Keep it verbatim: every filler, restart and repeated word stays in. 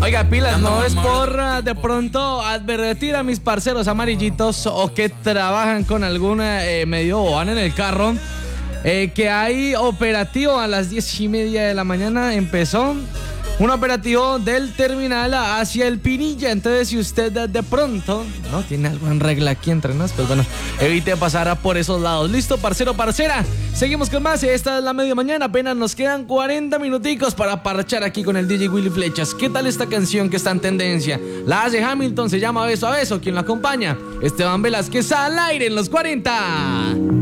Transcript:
Oiga, pilas, no es por uh, de pronto advertir a mis parceros amarillitos o que trabajan con algún eh, medio o van en el carro, eh, que hay operativo a las diez y media de la mañana. Empezó un operativo del terminal hacia el Pinilla. Entonces, si usted de, de pronto no tiene algo en regla aquí entre nos, pues bueno, evite pasar por esos lados. ¿Listo, parcero, parcera? Seguimos con más. Esta es la media mañana. Apenas nos quedan cuarenta minuticos para parchar aquí con el D J Willy Flechas. ¿Qué tal esta canción que está en tendencia? La hace Hamilton, se llama Beso a Beso. ¿Quién la acompaña? Esteban Velázquez al aire en los cuarenta.